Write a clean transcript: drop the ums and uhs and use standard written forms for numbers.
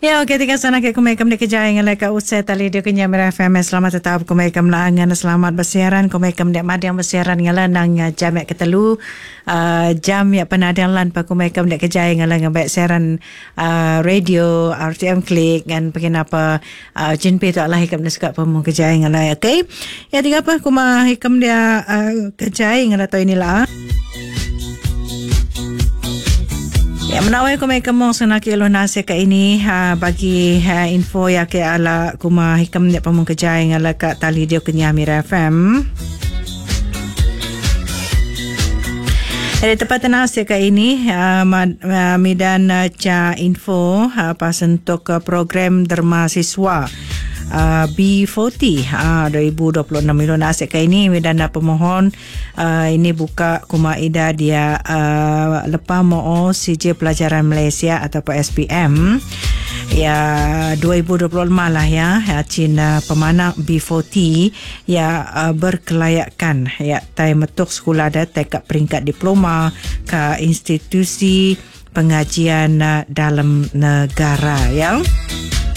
Ya, ketika sana ke kumekam di kejayaan leka usai tali dia kenya Mira FM. Selamat tetap kumekam langan, selamat bersiaran kumekam dek madiang bersiaran ngalanang jam yak ketelu jam yak penadalan pa kumekam dek kejayaan ngalang baik siaran radio RTM Klik dan pengenapa jinpi tu Allah hikam dekat pemu kejayaan ngalang. Okey. Ya tiga apa kuma hikam dia kejayaan ngalang tu inilah. Ya, menawai ko may kamong sa nakilo nasi ka ini bagi info ya ke ala kuma hikam niya pamong kajay nga ala ka tali diyo kanya Mira FM. Jadi tepat nasi ka ini midan cha info pasentok program derma siswa B40 2026 milion aset kali ini medana pemohon ini buka kumaida dia lepas mo CJ Pelajaran Malaysia atau SPM ya 2025 lah ya Cina pemanang B40 ya berkelayakan ya tai metuk sekolah ada tekak peringkat diploma ke institusi pengajian dalam negara ya.